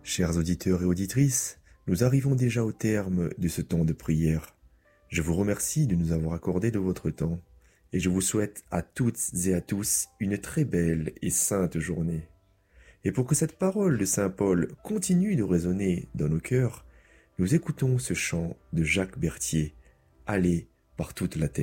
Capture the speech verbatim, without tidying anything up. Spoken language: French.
Chers auditeurs et auditrices, nous arrivons déjà au terme de ce temps de prière. Je vous remercie de nous avoir accordé de votre temps et je vous souhaite à toutes et à tous une très belle et sainte journée. Et pour que cette parole de Saint Paul continue de résonner dans nos cœurs, nous écoutons ce chant de Jacques Berthier, « Allez par toute la terre ».